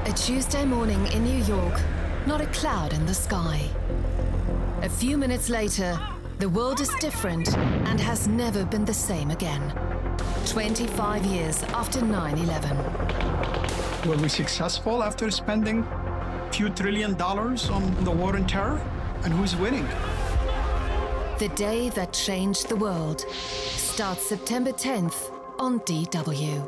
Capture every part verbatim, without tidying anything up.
A Tuesday morning in New York, not a cloud in the sky. A few minutes later, the world is different and has never been the same again. twenty-five years after nine eleven. Were we successful after spending a few trillion dollars on the war on terror? And who's winning? The day that changed the world starts September tenth on D W.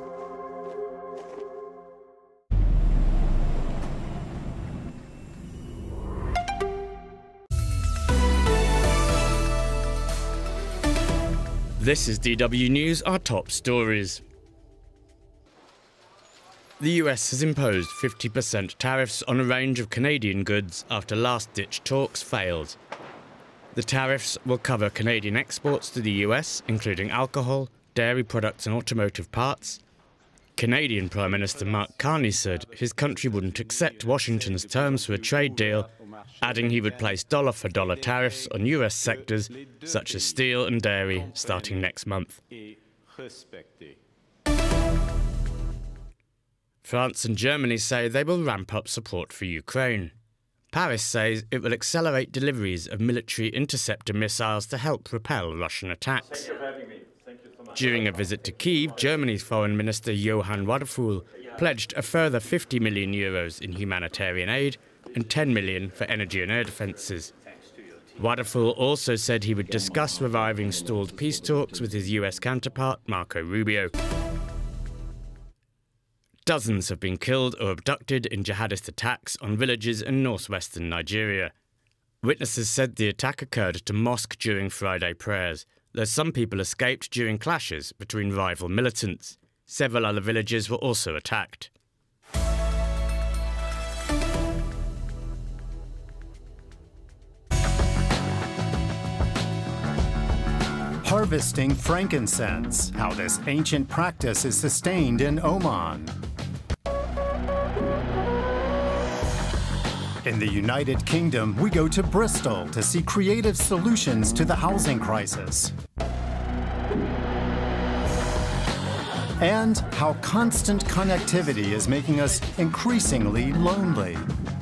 This is D W News, our top stories. The U S has imposed fifty percent tariffs on a range of Canadian goods after last-ditch talks failed. The tariffs will cover Canadian exports to the U S, including alcohol, dairy products and automotive parts. Canadian Prime Minister Mark Carney said his country wouldn't accept Washington's terms for a trade deal, adding he would place dollar-for-dollar tariffs on U S sectors such as steel and dairy starting next month. France and Germany say they will ramp up support for Ukraine. Paris says it will accelerate deliveries of military interceptor missiles to help repel Russian attacks. During a visit to Kyiv, Germany's Foreign Minister Johann Wadephul pledged a further fifty million euros in humanitarian aid and ten million for energy and air defences. Wadephul also said he would discuss reviving stalled peace talks with his U S counterpart, Marco Rubio. Dozens have been killed or abducted in jihadist attacks on villages in northwestern Nigeria. Witnesses said the attack occurred at a mosque during Friday prayers, though some people escaped during clashes between rival militants. Several other villages were also attacked. Harvesting frankincense, how this ancient practice is sustained in Oman. In the United Kingdom, we go to Bristol to see creative solutions to the housing crisis. And how constant connectivity is making us increasingly lonely.